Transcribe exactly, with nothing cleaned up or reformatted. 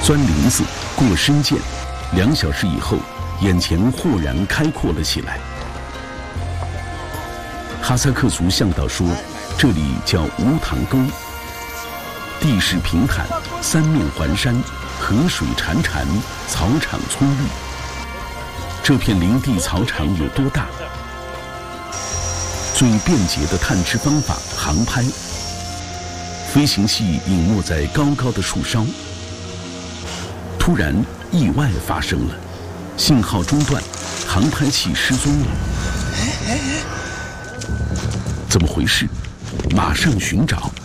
钻林子，过深涧，两小时以后，眼前豁然开阔了起来。哈萨克族向导说，这里叫乌塘沟，地势平坦，三面环山，河水潺潺，草场葱绿。这片林地草场有多大？最便捷的探知方法航拍，飞行器隐没在高高的树梢。突然，意外发生了，信号中断，航拍器失踪了。怎么回事？马上寻找。